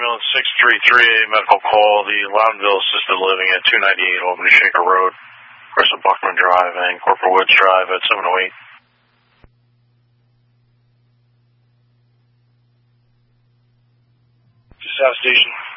ambulance 633, medical call, the Loudonville Assisted Living at 298 Albany Shaker Road, Crystal Buckman Drive and Corporal Woods Drive at 708. South Station.